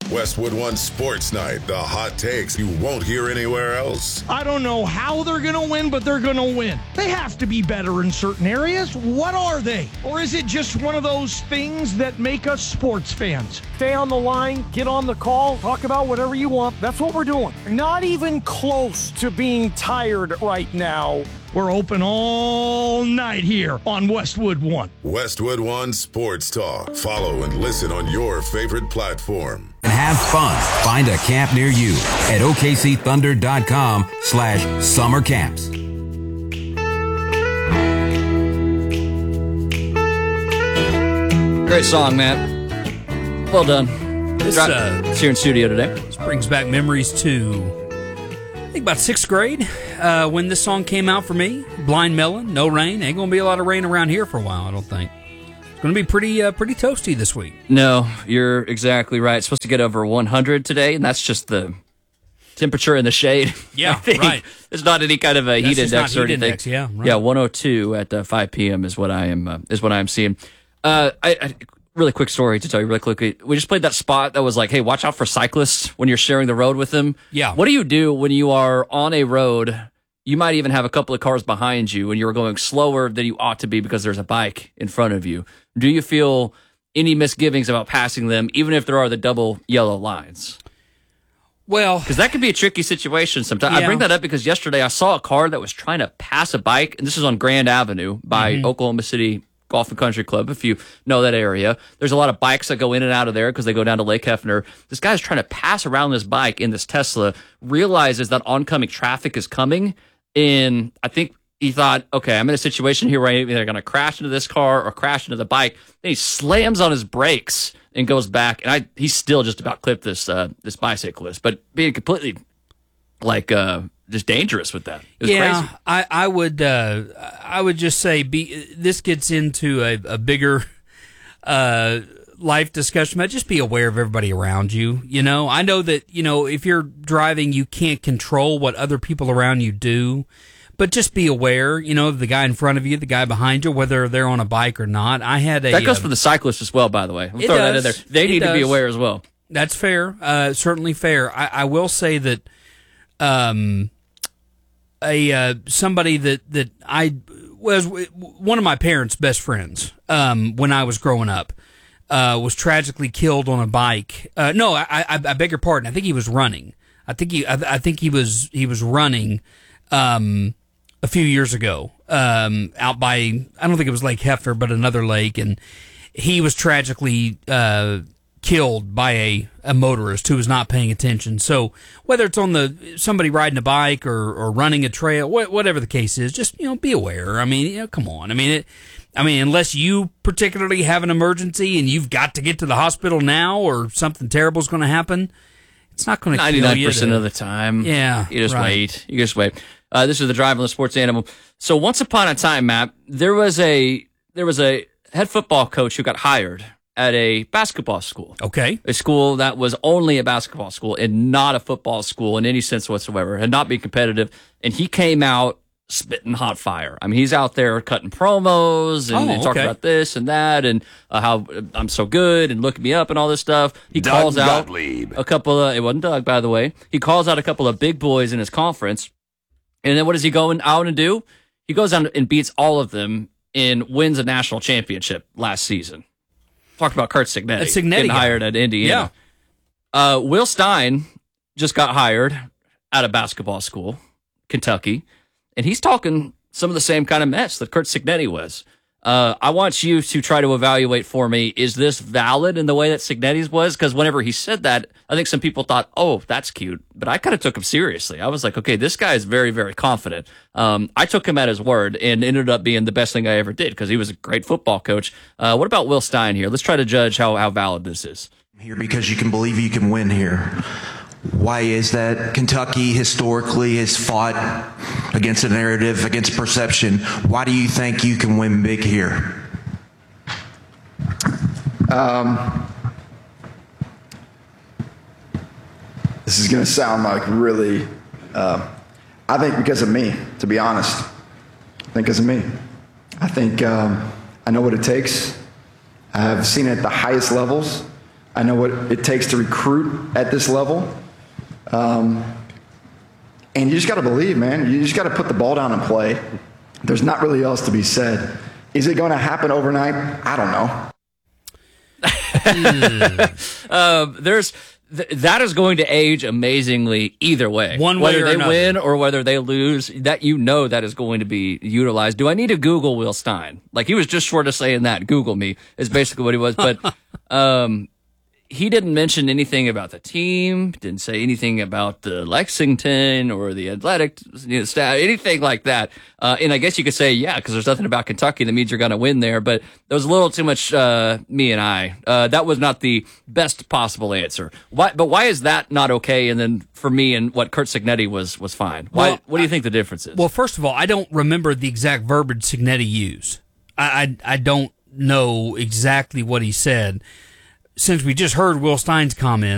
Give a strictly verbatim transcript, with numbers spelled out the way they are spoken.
Westwood One Sports Night, the hot takes you won't hear anywhere else. I don't know how they're going to win, but they're going to win. They have to be better in certain areas. What are they? Or is it just one of those things that make us sports fans? Stay on the line, get on the call, talk about whatever you want. That's what we're doing. Not even close to being tired right now. We're open all night here on Westwood One. Westwood One Sports Talk. Follow and listen on your favorite platform. And have fun. Find a camp near you at O K C Thunder dot com slash summer camps. Great song, man. Well done. This, uh, it's here in studio today. This brings back memories to, I think, about sixth grade uh, when this song came out for me. Blind Melon, No Rain. Ain't going to be a lot of rain around here for a while, I don't think. It's going to be pretty uh, pretty toasty this week. No, you're exactly right. It's supposed to get over one hundred today, and that's just the temperature in the shade. Yeah, right. It's not any kind of a that's heat index not or heat anything. Index, yeah, right. Yeah, one oh two at uh, five p.m. is what I am uh, is what I am seeing. Uh, I, I really quick story to tell you really quickly. We just played that spot that was like, hey, watch out for cyclists when you're sharing the road with them. Yeah. What do you do when you are on a road? You might even have a couple of cars behind you and you're going slower than you ought to be because there's a bike in front of you. Do you feel any misgivings about passing them, even if there are the double yellow lines? Well, because that could be a tricky situation sometimes. Yeah. I bring that up because yesterday I saw a car that was trying to pass a bike, and this is on Grand Avenue by mm-hmm. Oklahoma City Golf and Country Club, if you know that area. There's a lot of bikes that go in and out of there because they go down to Lake Hefner. This guy's trying to pass around this bike in this Tesla, realizes that oncoming traffic is coming, and I think he thought, okay, I'm in a situation here where I'm either going to crash into this car or crash into the bike. Then he slams on his brakes and goes back, and I he's still just about clipped this uh, this bicyclist, but being completely like uh, just dangerous with that. It was yeah, crazy. I I would uh, I would just say be this gets into a, a bigger uh, life discussion, but just be aware of everybody around you. You know, I know that you know if you're driving, you can't control what other people around you do. But just be aware, you know, of the guy in front of you, the guy behind you, whether they're on a bike or not. I had a that goes uh, for the cyclists as well, by the way. I'm it throwing does. that in there. They It need does. to be aware as well. That's fair. Uh, certainly fair. I, I will say that um, a uh, somebody that that I was one of my parents' best friends um, when I was growing up uh, was tragically killed on a bike. Uh, no, I, I, I beg your pardon. I think he was running. I think he. I, I think he was. He was running. Um, a few years ago, um, out by, I don't think it was Lake Hefner, but another lake, and he was tragically uh, killed by a, a motorist who was not paying attention. So whether it's on the somebody riding a bike or, or running a trail, wh- whatever the case is, just, you know, be aware. I mean, you know, come on. I mean, it, I mean, unless you particularly have an emergency and you've got to get to the hospital now or something terrible is going to happen, it's not going to kill you. ninety-nine percent of the time. Yeah. You just right. wait. You just wait. Uh, this is the Drive on the Sports Animal. So once upon a time, Matt, there was a there was a head football coach who got hired at a basketball school. Okay. A school that was only a basketball school and not a football school in any sense whatsoever, had not been competitive. And he came out spitting hot fire. I mean, he's out there cutting promos and, Oh, and talking okay. about this and that and uh, how I'm so good and look me up and all this stuff. He Doug calls out Gottlieb. a couple of, it wasn't Doug, by the way. He calls out a couple of big boys in his conference. And then what does he go out and do? He goes out and beats all of them and wins a national championship last season. Talked about Curt Cignetti, That's Cignetti getting guy. hired at Indiana. Yeah. Uh, Will Stein just got hired at a basketball school, Kentucky, and he's talking some of the same kind of mess that Curt Cignetti was. Uh, I want you to try to evaluate for me, is this valid in the way that Cignetti's was? Because whenever he said that, I think some people thought, oh, that's cute. But I kind of took him seriously. I was like, okay, this guy is very, very confident. Um, I took him at his word and ended up being the best thing I ever did because he was a great football coach. Uh, what about Will Stein here? Let's try to judge how, how valid this is. Here because you can believe you can win here. Why is that? Kentucky historically has fought against a narrative, against perception. Why do you think you can win big here? Um, this is going to sound like really, uh, I think because of me, to be honest. I think because of me. I think um, I know what it takes. I've seen it at the highest levels. I know what it takes to recruit at this level. Um, and you just got to believe, man. You just got to put the ball down and play. There's not really else to be said. Is it going to happen overnight? I don't know. uh, there's th- that is going to age amazingly either way. One way whether or they another. win or whether they lose, that you know that is going to be utilized. Do I need to Google Will Stein? Like, he was just short of saying that. Google me is basically what he was. But um, he didn't mention anything about the team. Didn't say anything about the Lexington or the athletic you know, staff, anything like that. Uh, and I guess you could say, yeah, because there's nothing about Kentucky that means you're going to win there. But there was a little too much uh, me and I. Uh, that was not the best possible answer. Why, but why is that not okay? And then for me and what Curt Cignetti was was fine. Why? Well, what do you think the difference is? Well, first of all, I don't remember the exact verbiage Cignetti used. I, I, I don't know exactly what he said. Since we just heard Will Stein's comment,